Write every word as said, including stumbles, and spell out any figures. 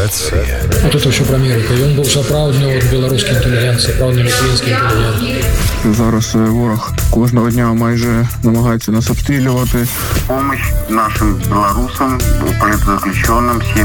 Рацыя. Вот это ўсё пра Амерыку. Ён быў сапраўдны от беларускі інтэлігент, сапраўдны літвінскі інтэлігент. Зараз ворог кожного дня майже намагається нас обстрілювати. Помощь нашим белорусам, политзаключенным,